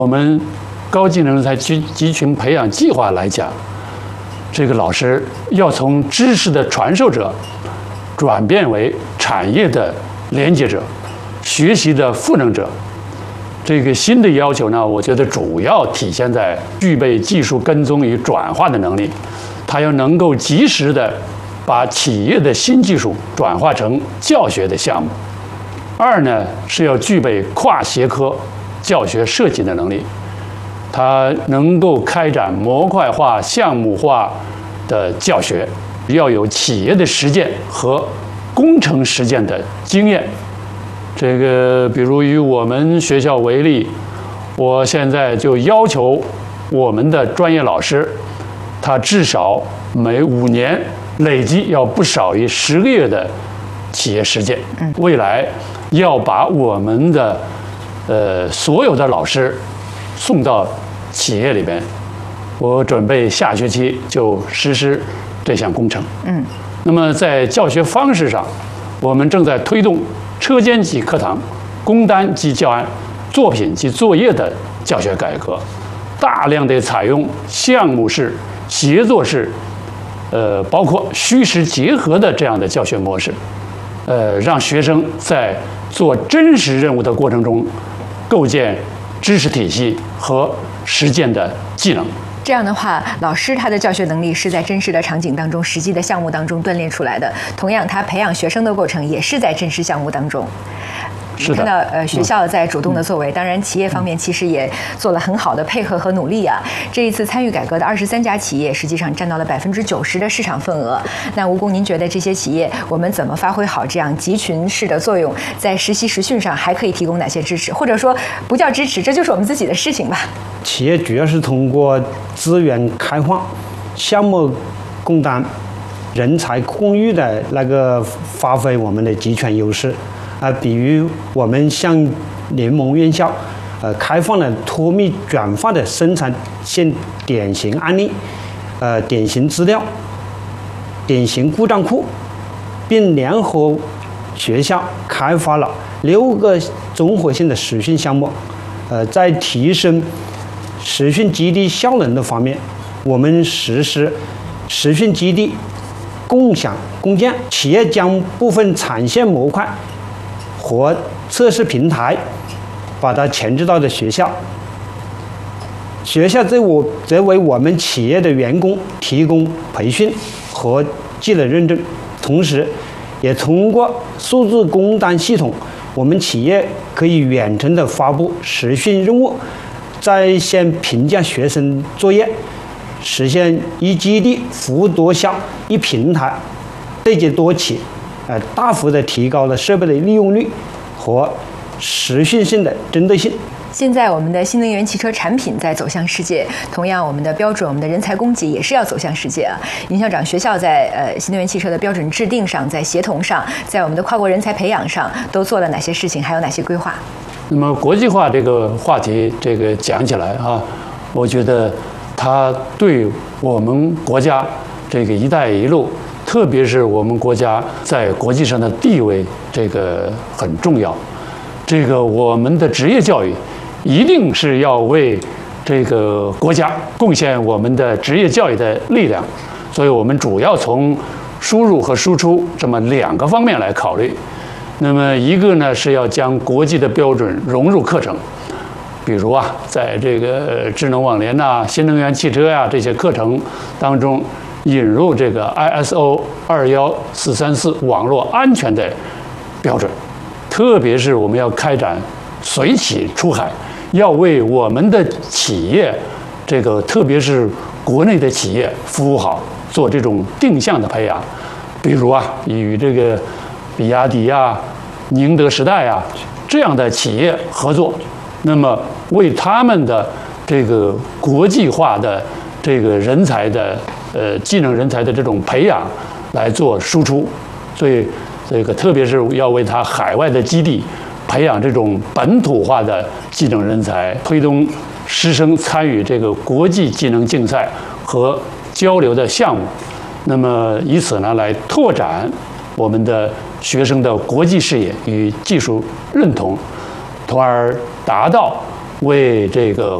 我们高技能人才集群培养计划来讲，这个老师要从知识的传授者转变为产业的连接者、学习的赋能者。这个新的要求呢，我觉得主要体现在具备技术跟踪与转化的能力，它要能够及时的把企业的新技术转化成教学的项目。二呢，是要具备跨学科教学设计的能力，它能够开展模块化、项目化的教学，要有企业的实践和工程实践的经验。这个，比如以我们学校为例，我现在就要求我们的专业老师，他至少每5年累计要不少于10个月的企业实践。未来要把我们的所有的老师送到企业里边，我准备下学期就实施这项工程。那么在教学方式上，我们正在推动车间级课堂、工单级教案、作品及作业的教学改革，大量的采用项目式、协作式，包括虚实结合的这样的教学模式，让学生在做真实任务的过程中，构建知识体系和实践的技能。 这样的话，老师他的教学能力是在真实的场景当中、实际的项目当中锻炼出来的。同样，他培养学生的过程也是在真实项目当中。 是的， 看到学校在主动的作为，当然企业方面其实也做了很好的配合和努力啊。这一次参与改革的23家企业，实际上占到了90%的市场份额。那吴工，您觉得这些企业我们怎么发挥好这样集群式的作用？在实习实训上还可以提供哪些支持？或者说不叫支持，这就是我们自己的事情吧。 企业主要是通过资源开放、项目共担、人才共育的那个发挥我们的集权优势。比如我们向联盟院校，开放了脱密转化的生产线典型案例、典型资料、典型故障库，并联合学校开发了6个综合性的实训项目。在提升实训基地效能的方面，我们实施实训基地共享共建，企业将部分产线模块和测试平台把它前置到的学校，学校则为我们企业的员工提供培训和技能认证，同时也通过数字工单系统，我们企业可以远程的发布实训任务，在线评价学生作业，实现一基地服务多效、一平台对接多企，大幅的提高了设备的利用率和实训性的针对性。 现在我们的新能源汽车产品在走向世界，同样我们的标准、我们的人才供给也是要走向世界啊。尹校长，学校在新能源汽车的标准制定上，在协同上，在我们的跨国人才培养上都做了哪些事情，还有哪些规划？ 那么国际化这个话题，这个讲起来啊，我觉得它对我们国家这个“一带一路”，特别是我们国家在国际上的地位，这个很重要。这个我们的职业教育一定是要为这个国家贡献我们的职业教育的力量，所以我们主要从输入和输出这么2个方面来考虑。那么一个呢是要将国际的标准融入课程，比如在这个智能网联新能源汽车这些课程当中引入这个 ISO 21434网络安全的标准，特别是我们要开展随企出海，要为我们的企业，这个特别是国内的企业服务好，做这种定向的培养。比如与这个比亚迪宁德时代这样的企业合作，那么为他们的这个国际化的这个人才的技能人才的这种培养来做输出，所以这个特别是要为他海外的基地培养这种本土化的技能人才，推动师生参与这个国际技能竞赛和交流的项目，那么以此呢来拓展我们的学生的国际视野与技术认同，从而达到为这个